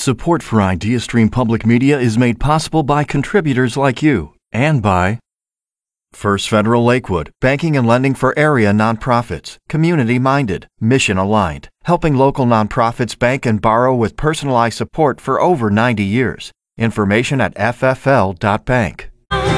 Support for IdeaStream Public Media is made possible by contributors like you and by First Federal Lakewood, banking and lending for area nonprofits, community-minded, mission-aligned, helping local nonprofits bank and borrow with personalized support for over 90 years. Information at ffl.bank.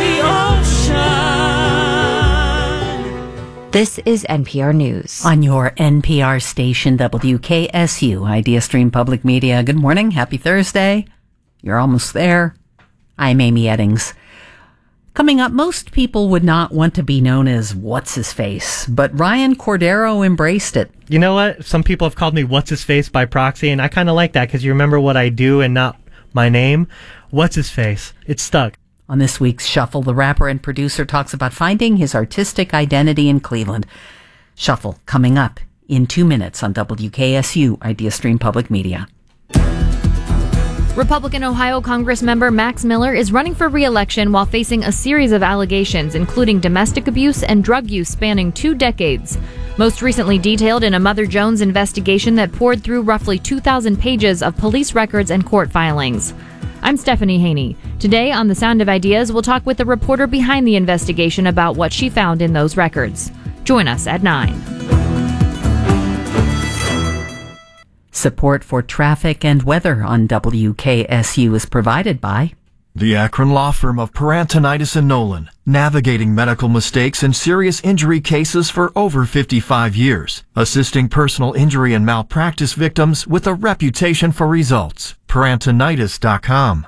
This is NPR News. On your NPR station, WKSU, IdeaStream Public Media. Good morning. Happy Thursday. You're almost there. I'm Amy Eddings. Coming up, most people would not want to be known as What's-His-Face, but Ryan Cordero embraced it. You know what? Some people have called me What's-His-Face by proxy, and I kind of like that because you remember what I do and not my name. What's-His-Face? It's stuck. On this week's Shuffle, the rapper and producer talks about finding his artistic identity in Cleveland. Shuffle coming up in 2 minutes on WKSU, IdeaStream Public Media. Republican Ohio Congressmember Max Miller is running for re-election while facing a series of allegations, including domestic abuse and drug use spanning 2 decades. Most recently detailed in a Mother Jones investigation that poured through roughly 2,000 pages of police records and court filings. I'm Stephanie Haney. Today on The Sound of Ideas, we'll talk with the reporter behind the investigation about what she found in those records. Join us at 9. Support for traffic and weather on WKSU is provided by the Akron law firm of Parantonitis and Nolan, navigating medical mistakes and serious injury cases for over 55 years, assisting personal injury and malpractice victims with a reputation for results. Parantonitis.com.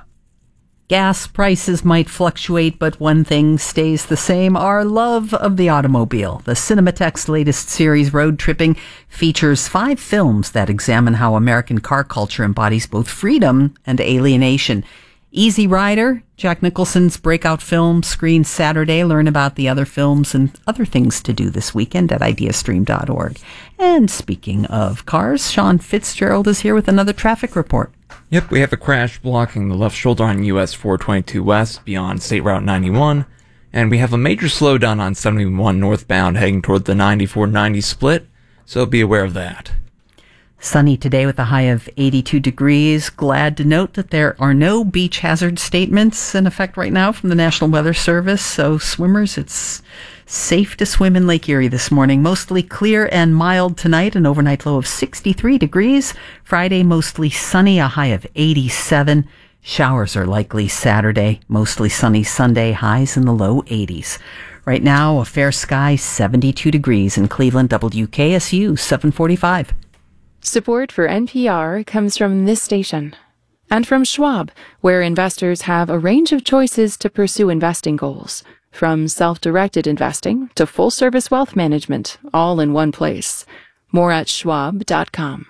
Gas prices might fluctuate, but one thing stays the same: our love of the automobile. The Cinematheque's latest series, Road Tripping, features 5 films that examine how American car culture embodies both freedom and alienation. Easy Rider, Jack Nicholson's breakout film, screens Saturday. Learn about the other films and other things to do this weekend at ideastream.org. And speaking of cars, Sean Fitzgerald is here with another traffic report. Yep, we have a crash blocking the left shoulder on US 422 West beyond State Route 91. And we have a major slowdown on 71 northbound heading toward the 9490 split, so be aware of that. Sunny today with a high of 82 degrees. Glad to note that there are no beach hazard statements in effect right now from the National Weather Service. So swimmers, it's safe to swim in Lake Erie this morning. Mostly clear and mild tonight, an overnight low of 63 degrees. Friday, mostly sunny, a high of 87. Showers are likely Saturday. Mostly sunny Sunday, highs in the low 80s. Right now, a fair sky, 72 degrees in Cleveland, WKSU, 745. Support for NPR comes from this station and from Schwab, where investors have a range of choices to pursue investing goals, from self-directed investing to full-service wealth management, all in one place. More at schwab.com.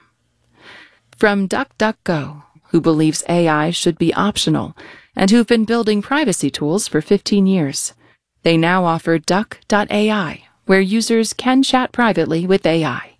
From DuckDuckGo, who believes AI should be optional and who've been building privacy tools for 15 years. They now offer Duck.ai, where users can chat privately with AI.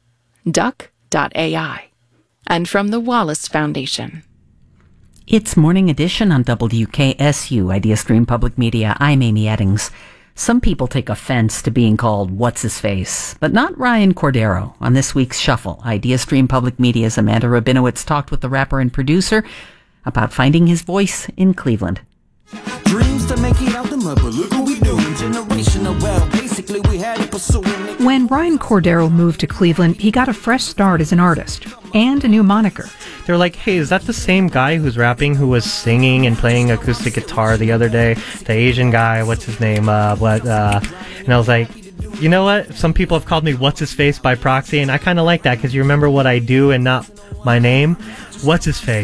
Duck.ai. And from the Wallace Foundation. It's Morning Edition on WKSU, IdeaStream Public Media. I'm Amy Eddings. Some people take offense to being called What's-His-Face, but not Ryan Cordero. On this week's Shuffle, IdeaStream Public Media's Amanda Rabinowitz talked with the rapper and producer about finding his voice in Cleveland. Dreams to make it out the mud, but look what we doing. Generational wealth, basically we had to pursue it. When Ryan Cordero moved to Cleveland, he got a fresh start as an artist and a new moniker. They're like, hey, is that the same guy who's rapping who was singing and playing acoustic guitar the other day? The Asian guy, what's his name? And I was like, you know what? Some people have called me What's-His-Face by proxy, and I kind of like that because you remember what I do and not my name. What's-His-Face?